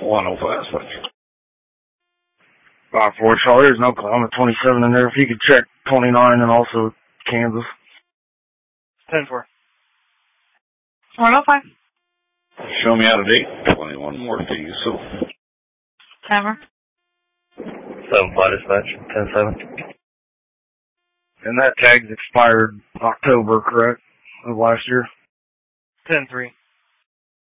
105 dispatch. 5-4 Charlie, there's no Oklahoma 27 in there. If you could check 29 and also Kansas. 10-4. 105. Show me out of date. 21 more diesel. Timer. 7-5 dispatch. 10-7. And that tag's expired October, correct? Of last year? 10-3.